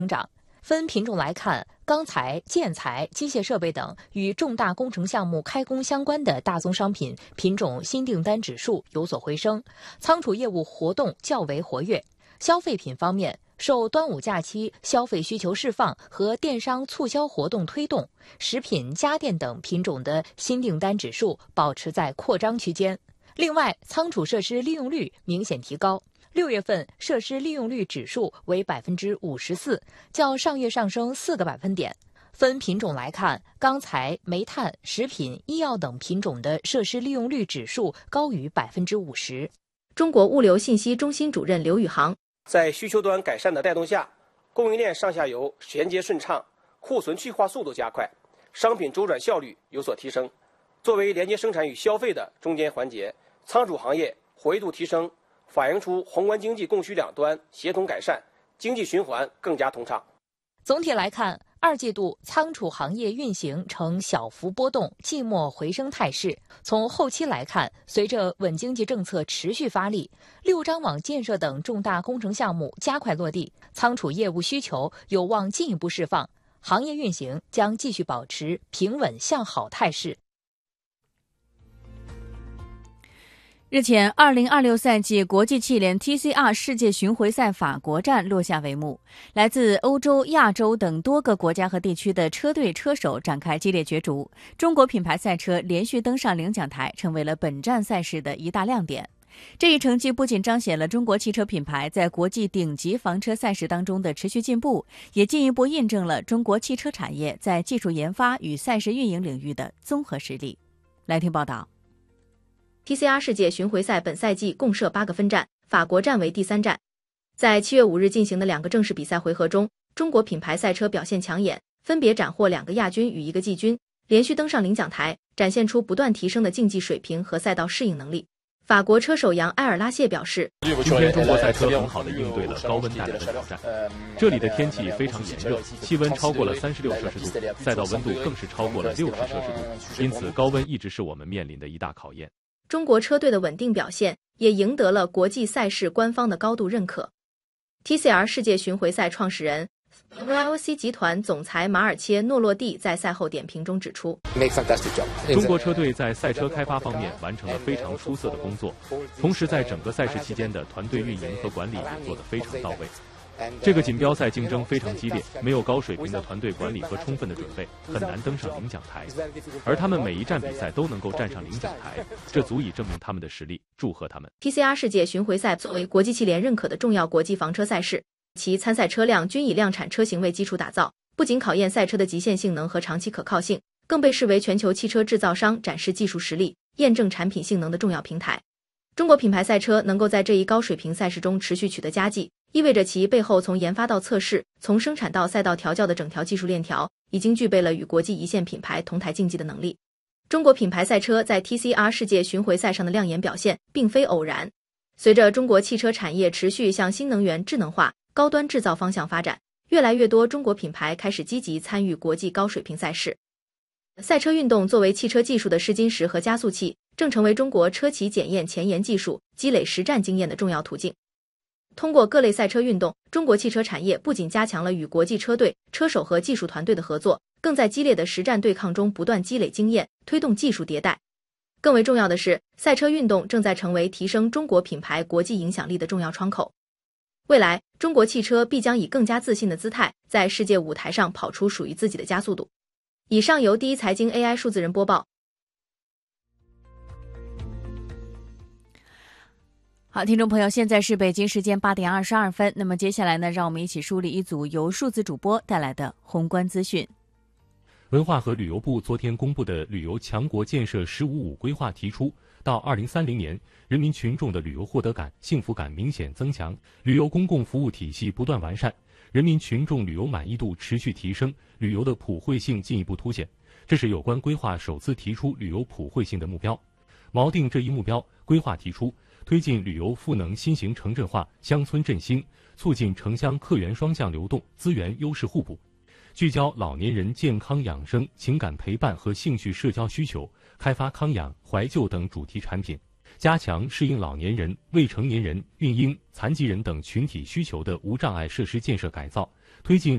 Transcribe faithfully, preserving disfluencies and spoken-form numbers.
增长。分品种来看，钢材、建材、机械设备等与重大工程项目开工相关的大宗商品品种新订单指数有所回升，仓储业务活动较为活跃。消费品方面，受端午假期消费需求释放和电商促销活动推动，食品、家电等品种的新订单指数保持在扩张区间。另外，仓储设施利用率明显提高。六月份设施利用率指数为百分之五十四，较上月上升四个百分点。分品种来看，钢材、煤炭、食品、医药等品种的设施利用率指数高于百分之五十。 中国物流信息中心主任刘宇航， 在需求端改善的带动下，供应链上下游衔接顺畅，库存去化速度加快，商品周转效率有所提升。作为连接生产与消费的中间环节，仓储行业活跃度提升，反映出宏观经济供需两端协同改善，经济循环更加通畅。 总体来看，二季度仓储行业运行呈小幅波动、季末回升态势。从后期来看，随着稳经济政策持续发力，六张网建设等重大工程项目加快落地，仓储业务需求有望进一步释放，行业运行将继续保持平稳向好态势。 日前，二零二六赛季国际汽联 T C R 世界巡回赛法国站落下帷幕，来自欧洲、亚洲等多个国家和地区的车队车手展开激烈角逐，中国品牌赛车连续登上领奖台，成为了本站赛事的一大亮点。这一成绩不仅彰显了中国汽车品牌在国际顶级房车赛事当中的持续进步，也进一步印证了中国汽车产业在技术研发与赛事运营领域的综合实力。来听报道。 T C R 世界巡回赛本赛季共设八个分站，法国站为第三站。在七月五日进行的两个正式比赛回合中，中国品牌赛车表现抢眼，分别斩获两个亚军与一个季军，连续登上领奖台，展现出不断提升的竞技水平和赛道适应能力。法国车手杨埃尔拉谢表示， 今天中国赛车很好地应对了高温带来的挑战，这里的天气非常炎热，气温超过了三十六摄氏度，赛道温度更是超过了六十摄氏度，因此高温一直是我们面临的一大考验。 中国车队的稳定表现也赢得了国际赛事官方的高度认可。T C R 世界巡回赛创始人 R O C 集团总裁马尔切诺洛蒂在赛后点评中指出， 中国车队在赛车开发方面完成了非常出色的工作，同时在整个赛事期间的团队运营和管理也做得非常到位。这个锦标赛竞争非常激烈，没有高水平的团队管理和充分的准备，很难登上领奖台。而他们每一站比赛都能够站上领奖台，这足以证明他们的实力，祝贺他们。 T C R 世界巡回赛作为国际汽联认可的重要国际房车赛事，其参赛车辆均以量产车型为基础打造，不仅考验赛车的极限性能和长期可靠性，更被视为全球汽车制造商展示技术实力、验证产品性能的重要平台。中国品牌赛车能够在这一高水平赛事中持续取得佳绩，意味着其背后从研发到测试，从生产到赛道调教的整条技术链条，已经具备了与国际一线品牌同台竞技的能力。中国品牌赛车在 T C R 世界巡回赛上的亮眼表现，并非偶然。随着中国汽车产业持续向新能源、智能化、高端制造方向发展，越来越多中国品牌开始积极参与国际高水平赛事。赛车运动作为汽车技术的试金石和加速器，正成为中国车企检验前沿技术、积累实战经验的重要途径。通过各类赛车运动，中国汽车产业不仅加强了与国际车队、车手和技术团队的合作，更在激烈的实战对抗中不断积累经验，推动技术迭代。更为重要的是，赛车运动正在成为提升中国品牌国际影响力的重要窗口。未来，中国汽车必将以更加自信的姿态，在世界舞台上跑出属于自己的加速度。以上由第一财经 A I 数字人播报。 好，听众朋友，现在是北京时间八点二十二分。那么接下来呢，让我们一起梳理一组由数字主播带来的宏观资讯。 文化和旅游部昨天公布的旅游强国建设“十五五”规划提出，到二零三零年，人民群众的旅游获得感、幸福感明显增强，旅游公共服务体系不断完善，人民群众旅游满意度持续提升，旅游的普惠性进一步凸显。这是有关规划首次提出旅游普惠性的目标。锚定这一目标，规划提出推进旅游赋能新型城镇化、乡村振兴，促进城乡客源双向流动，资源优势互补，聚焦老年人健康养生、情感陪伴和兴趣社交需求，开发康养、怀旧等主题产品，加强适应老年人、未成年人、孕婴、残疾人等群体需求的无障碍设施建设改造， 推进